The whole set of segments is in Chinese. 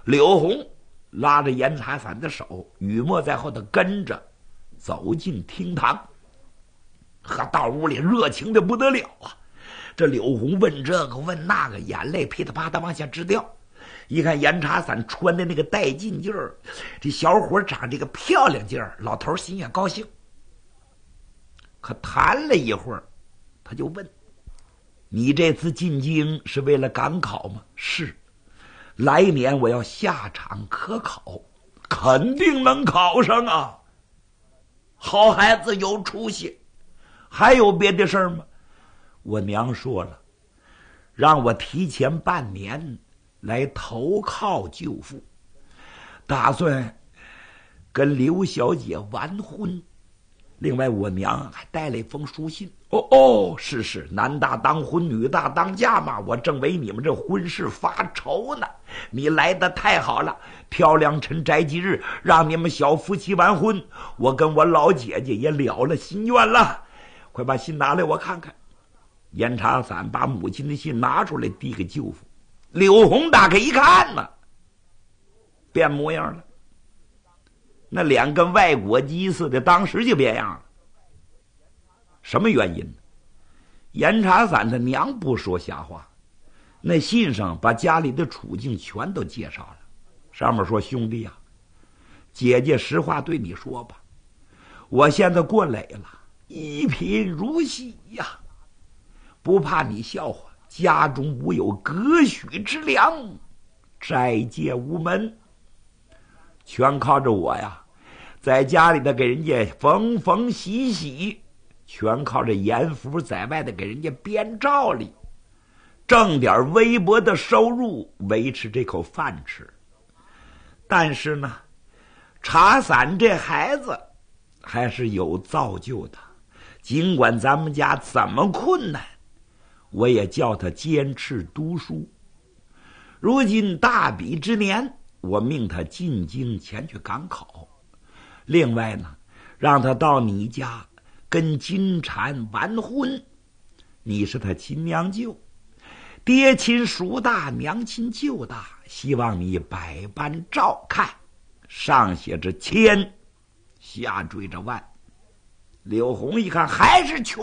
柳红拉着严茶伞的手，雨墨在后头跟着走进厅堂。到屋里热情的不得了啊！这柳红问这个问那个，眼泪噼里啪啦往下直掉。一看严茶伞穿的那个带劲劲儿，这小伙长这个漂亮劲儿，老头心也高兴。可谈了一会儿，他就问：“你这次进京是为了赶考吗？”“是。来年我要下场科考，肯定能考上啊。”“好孩子，有出息。还有别的事儿吗？”“我娘说了，让我提前半年来投靠舅父，打算跟刘小姐完婚。另外我娘还带了一封书信。”“是，男大当婚，女大当嫁嘛，我正为你们这婚事发愁呢。你来的太好了，挑良辰摘吉日，让你们小夫妻完婚，我跟我老姐姐也了了心愿了。快把信拿来我看看。”严茶伞把母亲的信拿出来递给舅父。柳红打开一看呢，变模样了，那脸跟外国鸡似的，当时就变样了。什么原因呢？严茶伞他娘不说瞎话，那信上把家里的处境全都介绍了。上面说：“兄弟呀，姐姐实话对你说吧，我现在过累了，一贫如洗呀，不怕你笑话，家中无有隔许之粮，斋戒无门，全靠着我呀，在家里的给人家缝缝洗洗，全靠着严福在外的给人家编照例，挣点微薄的收入维持这口饭吃。但是呢，茶伞这孩子还是有造就的，尽管咱们家怎么困难，我也叫他坚持读书。如今大比之年，我命他进京前去赶考。另外呢，让他到你家跟金蝉完婚。你是他亲娘舅，爹亲叔大，娘亲舅大，希望你百般照看。上写着千，下缀着万。柳红一看还是穷，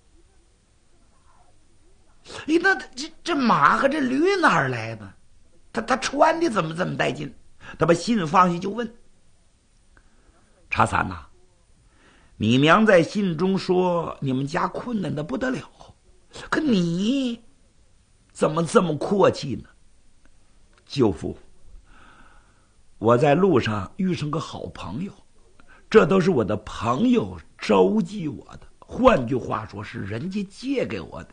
那这马和这驴哪儿来的？他穿的怎么这么带劲？他把信放下就问：“茶伞呐，你娘在信中说你们家困难的不得了，可你怎么这么阔气呢？”“舅父，我在路上遇上个好朋友，这都是我的朋友周济我的，换句话说是人家借给我的。”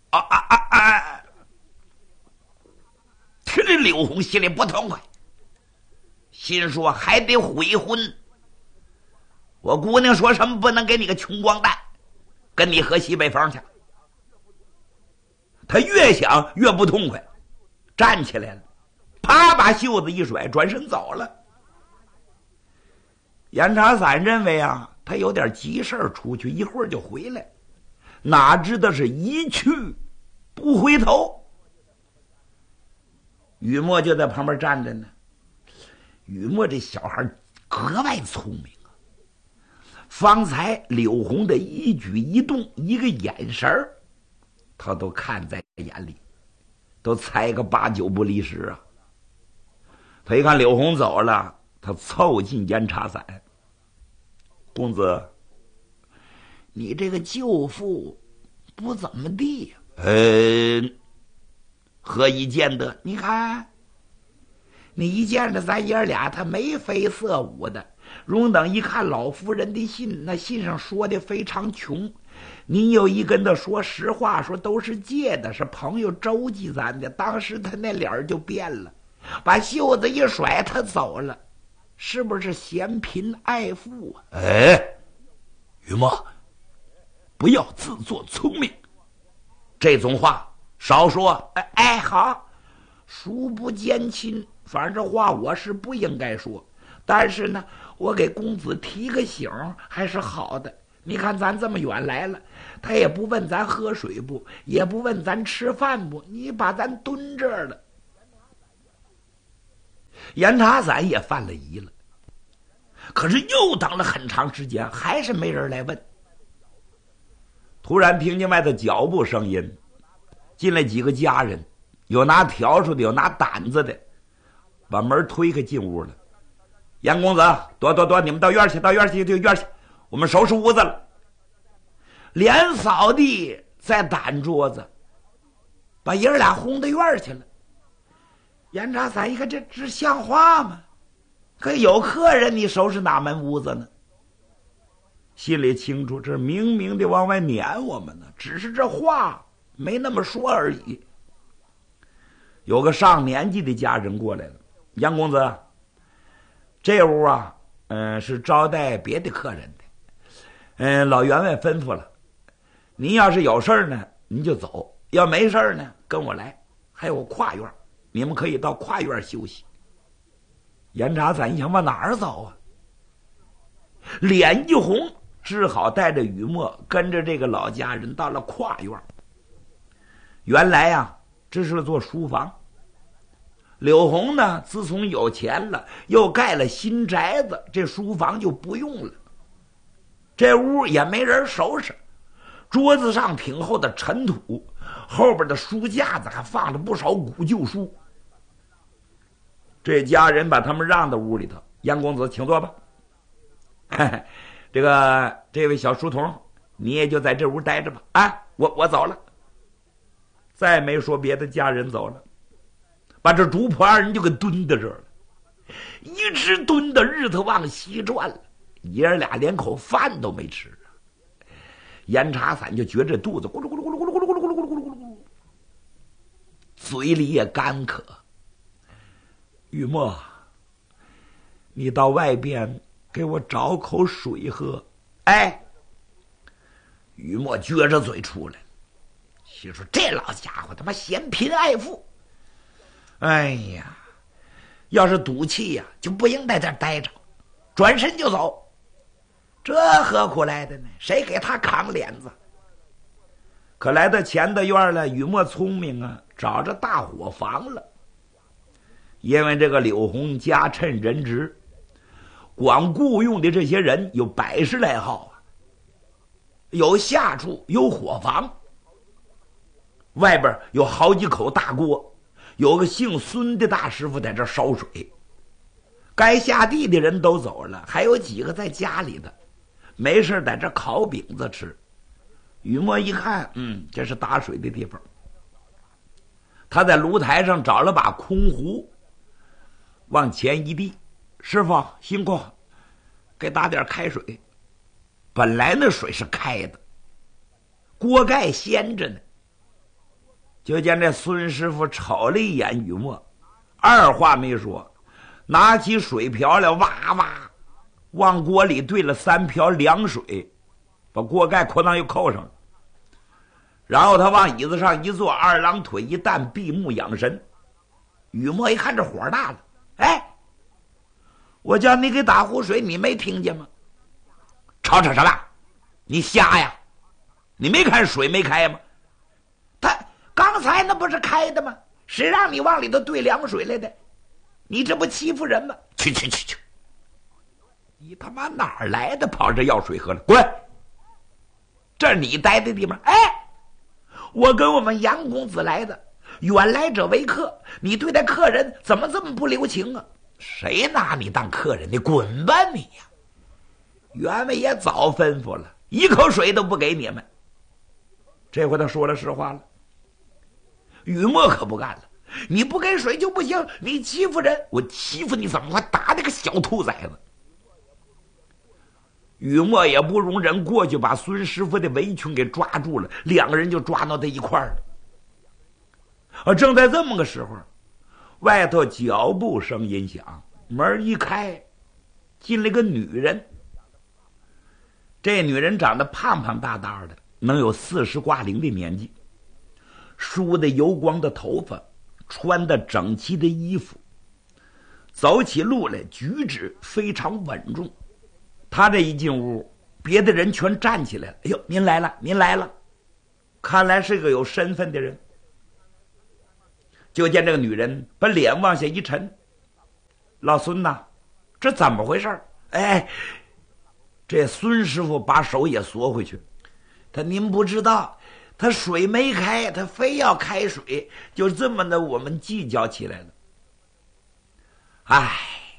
听着柳红心里不痛快，心说还得悔婚。我姑娘说什么不能给你个穷光蛋，跟你喝西北风去。他越想越不痛快，站起来了，啪把袖子一甩，转身走了。严茶伞认为啊，他有点急事出去，一会儿就回来，哪知道是一去不回头。雨墨就在旁边站着呢。雨墨这小孩格外聪明啊，方才柳红的一举一动，一个眼神他都看在眼里，都猜个8、9不离十啊。他一看柳红走了，他凑近严茶伞：“公子，你这个舅父不怎么地呀？”“何以见得？你看，你一见着咱爷俩，他眉飞色舞的。容等一看老夫人的信，那信上说的非常穷。您又一跟他说实话，说都是借的，是朋友周济咱的。当时他那脸就变了，把袖子一甩，他走了。是不是嫌贫爱富啊？”“雨墨，不要自作聪明，这种话少说。”“好，叔不奸亲，反正这话我是不应该说。但是呢，我给公子提个醒还是好的。你看咱这么远来了，他也不问咱喝水不，也不问咱吃饭不，你把咱蹲这儿了。” 严查散也犯了疑了，可是又等了很长时间，还是没人来问。突然听见外头脚步声音，进来几个家人，有拿笤帚的，有拿掸子的，把门推开进屋了。严公子，躲，你们到院去，到院去，我们收拾屋子了。连扫地再掸桌子，把爷儿俩轰到院去了。严查散一看，这像话吗？可有客人，你收拾哪门屋子呢？心里清楚，这明明的往外撵我们呢，只是这话没那么说而已。有个上年纪的家人过来了，杨公子，这屋啊，是招待别的客人的，老员外吩咐了，您要是有事呢，您就走；要没事呢，跟我来。还有跨院，你们可以到跨院休息。严查散一想，往哪儿走啊？脸一红，只好带着雨墨跟着这个老家人到了跨院。原来啊，这是座书房。柳红呢，自从有钱了，又盖了新宅子，这书房就不用了。这屋也没人收拾，桌子上挺厚的尘土，后边的书架子还放了不少古旧书。这家人把他们让到屋里头，杨公子请坐吧。这位小书童，你也就在这屋待着吧。啊，我走了。再没说别的，家人走了，把这主仆二人就给蹲在这儿了，一直蹲到日头往西转了，爷儿俩连口饭都没吃。严查散就觉着肚子咕噜咕噜咕噜咕噜咕噜咕噜咕噜咕噜咕噜咕噜，嘴里也干渴。雨墨，你到外边给我找口水喝。哎，雨墨撅着嘴出来，心说这老家伙他妈嫌贫爱富。哎呀，要是赌气呀，就不应在这儿待着，转身就走。这何苦来的呢？谁给他扛脸子？可来到前的院了，雨墨聪明啊，找着大伙房了。因为这个柳红家趁人直，光雇用的这些人有100来号啊，有下处，有伙房，外边有好几口大锅，有个姓孙的大师傅在这烧水。该下地的人都走了，还有几个在家里的，没事在这烤饼子吃。雨墨一看，这是打水的地方。他在炉台上找了把空壶，往前一递，师傅辛苦，给打点开水。本来那水是开的，锅盖掀着呢。就见这孙师傅瞅了一眼雨墨，二话没说，拿起水瓢来，哇哇往锅里兑了3瓢凉水，把锅盖哐当又扣上了。然后他往椅子上一坐，二郎腿一担，闭目养神。雨墨一看这火大了，哎，我叫你给打壶水，你没听见吗？吵什么？你瞎呀？你没看水没开吗？他刚才那不是开的吗？谁让你往里头兑凉水来的？你这不欺负人吗？去！你他妈哪儿来的跑这要水喝了？滚！这是你待的地方。哎，我跟我们杨公子来的，远来者为客，你对待客人怎么这么不留情啊？谁拿你当客人？你滚吧你呀！员外也早吩咐了，一口水都不给你们。这回他说了实话了。雨墨可不干了，你不给水就不行，你欺负人，我欺负你怎么还打那个小兔崽子？雨墨也不容忍，过去把孙师傅的围裙给抓住了，两个人就抓到在一块儿了。正在这么个时候，外头脚步声音响，门一开，进来个女人。这女人长得胖胖大大的，能有40挂零的年纪，梳的油光的头发，穿的整齐的衣服，走起路来举止非常稳重。他这一进屋，别的人全站起来了。哎呦，您来了，您来了！看来是个有身份的人。就见这个女人把脸往下一沉， 老孙呐，这怎么回事？哎，这孙师傅把手也缩回去。他您不知道，他水没开，他非要开水，就这么的，我们计较起来了。哎，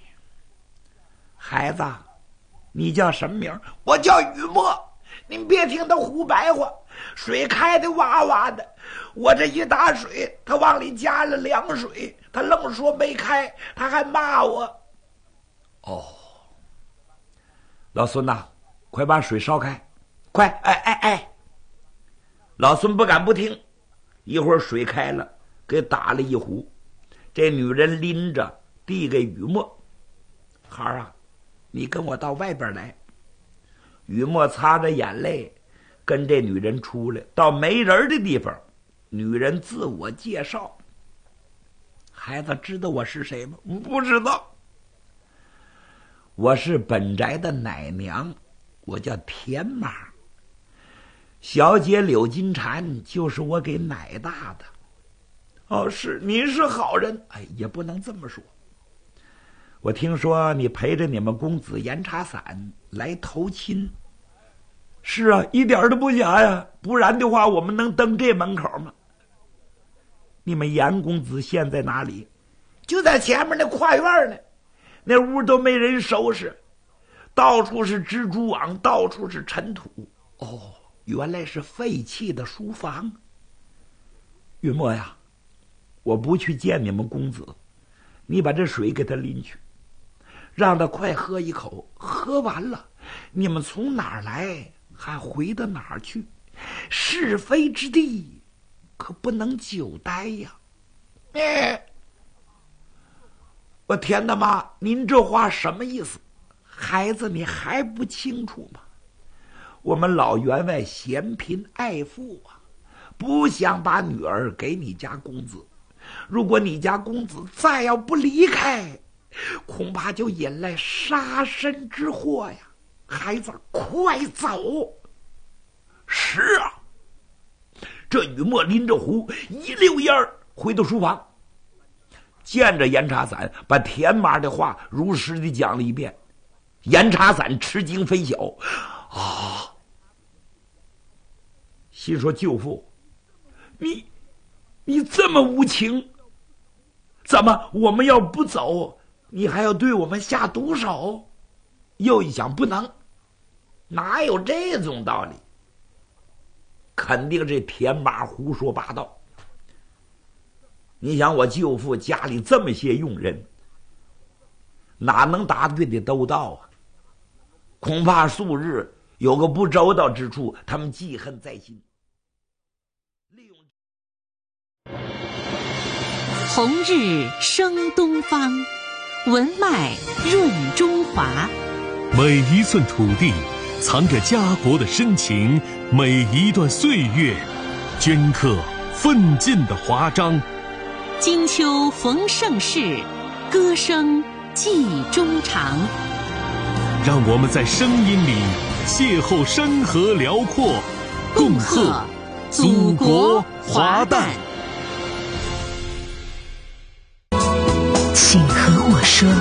孩子，你叫什么名？我叫雨墨。您别听他胡白话，水开的哇哇的，我这一打水，他往里加了凉水，他愣说没开，他还骂我。哦，老孙呐，快把水烧开，快！哎！老孙不敢不听，一会儿水开了，给打了一壶。这女人拎着递给雨墨，孩儿啊，你跟我到外边来。雨墨擦着眼泪，跟这女人出来，到没人的地方，女人自我介绍。孩子知道我是谁吗？不知道。我是本宅的奶娘，我叫田妈。小姐柳金蝉就是我给奶大的。哦，是，您是好人。哎，也不能这么说。我听说你陪着你们公子严茶伞来投亲。是啊，一点都不假呀，不然的话我们能登这门口吗？你们严公子现在哪里？就在前面那跨院呢，那屋都没人收拾，到处是蜘蛛网，到处是尘土。哦，原来是废弃的书房。云墨呀，我不去见你们公子，你把这水给他拎去，让他快喝一口，喝完了你们从哪儿来还回到哪儿去，是非之地可不能久待呀。我天哪妈，您这话什么意思？孩子你还不清楚吗？我们老员外嫌贫爱富啊，不想把女儿给你家公子。如果你家公子再要不离开，恐怕就引来杀身之祸呀。孩子快走。是啊，这雨墨拎着壶一溜烟儿回到书房，见着严茶伞，把田妈的话如实的讲了一遍。严茶伞吃惊非小啊，心说舅父，你这么无情，怎么我们要不走，你还要对我们下毒手？又一想，不能，哪有这种道理？肯定这田妈胡说八道。你想我舅父家里这么些佣人，哪能答对的都到啊？恐怕素日有个不周到之处，他们记恨在心。 红日升东方，文脉润中华。 每一寸土地藏着家国的深情，每一段岁月镌刻奋进的华章。 金秋逢盛世，歌声记衷肠。 让我们在声音里邂逅山河辽阔，共贺祖国华诞。 请和我说。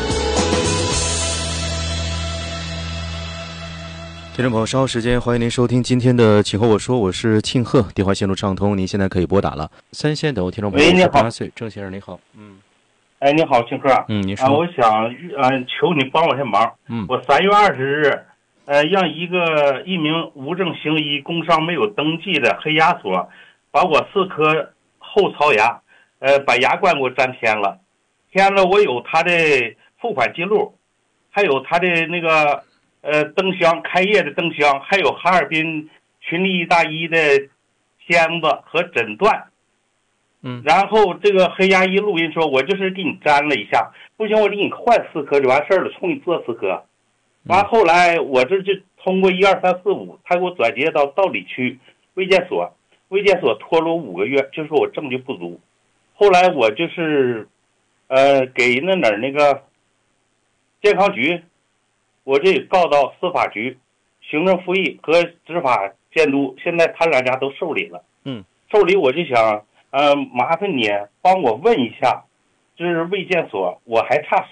听众朋友，稍后时间欢迎您收听今天的《请和我说》，我是庆贺，电话线路畅通，您现在可以拨打了。三线等候听众朋友，18岁，郑先生你好。 哎，你好，庆贺。 您说。 我想求你帮我些忙。我3月20日，让一名无证行医、工伤没有登记的黑牙所，把我4颗后槽牙，把牙冠给我粘偏了。我有他的付款记录，还有他的那个灯箱开业的灯箱，还有哈尔滨群力大医的箱子和诊断。然后这个黑牙医录音说，我就是给你粘了一下，不行我给你换4颗就完事儿了，重给你做4颗。完后来我这就通过12345，他给我转接到道里区卫健所，卫健所拖了我5个月，就说我证据不足。后来我就是给那个健康局，我这告到司法局、行政复议和执法监督，现在他2家都受理了。受理我就想麻烦你帮我问一下，就是卫健所我还差